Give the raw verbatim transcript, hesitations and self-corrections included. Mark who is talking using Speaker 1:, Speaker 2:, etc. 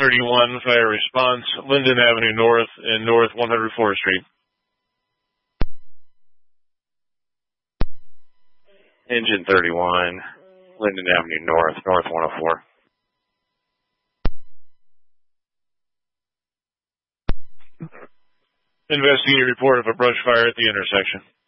Speaker 1: thirty-one, fire response, Linden Avenue North and North one hundred fourth Street.
Speaker 2: Engine thirty-one, Linden Avenue North, North one oh four.
Speaker 1: Investigating report of a brush fire at the intersection.